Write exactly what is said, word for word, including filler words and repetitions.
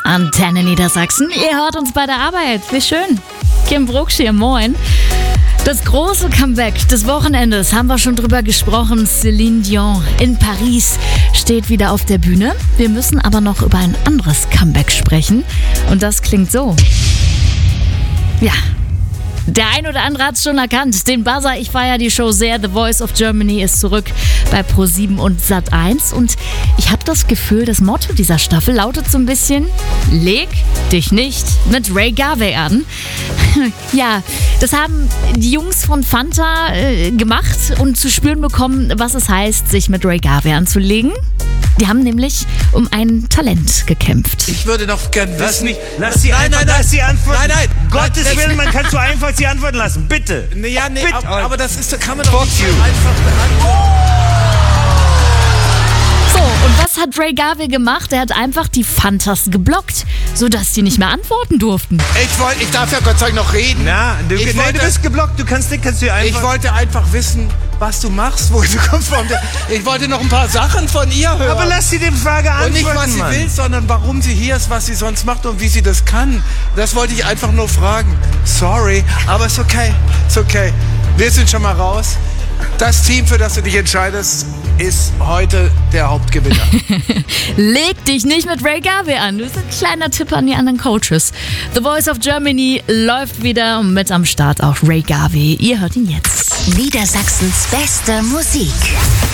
Antenne Niedersachsen. Ihr hört uns bei der Arbeit. Wie schön. Kim Brucksch hier, moin. Das große Comeback des Wochenendes, haben wir schon drüber gesprochen. Céline Dion in Paris steht wieder auf der Bühne. Wir müssen aber noch über ein anderes Comeback sprechen. Und das klingt so. Ja. Der ein oder andere hat es schon erkannt. Den Buzzer, ich feiere die Show sehr. The Voice of Germany ist zurück bei ProSieben und Sat eins. Und ich habe das Gefühl, das Motto dieser Staffel lautet so ein bisschen: Leg dich nicht mit Ray Garvey an. Ja, das haben die Jungs von Fanta äh, gemacht und zu spüren bekommen, was es heißt, sich mit Ray Garvey anzulegen. Die haben nämlich um ein Talent gekämpft. Ich würde doch gern wissen... Lass nicht, lass sie nein, einfach, nein, nein, lass sie antworten. Nein, nein. Gottes nein, Willen, man kann so einfach sie antworten lassen. Bitte. Nee, ja, nee, Bitte. aber, aber das ist, da kann man doch nicht you. einfach beantworten. So, und was hat Ray Garvey gemacht? Er hat einfach die Fantas geblockt, sodass die nicht mehr antworten durften. Ich wollte, ich darf ja Gott sei Dank noch reden. Na, du, ich nein, wollte, du bist geblockt. Du kannst nicht, kannst du einfach... Ich wollte einfach wissen, was du machst, wo du kommst von. Ich wollte noch ein paar Sachen von ihr hören. aber lass sie die Frage antworten, Und nicht, was sie Mann. will, sondern warum sie hier ist, was sie sonst macht und wie sie das kann. Das wollte ich einfach nur fragen. Sorry, aber ist okay. Ist okay. Wir sind schon mal raus. Das Team, für das du dich entscheidest, ist heute der Hauptgewinner. Leg dich nicht mit Ray Garvey an. Das ist ein kleiner Tipp an die anderen Coaches. The Voice of Germany läuft wieder, mit am Start auch Ray Garvey. Ihr hört ihn jetzt. Niedersachsens beste Musik.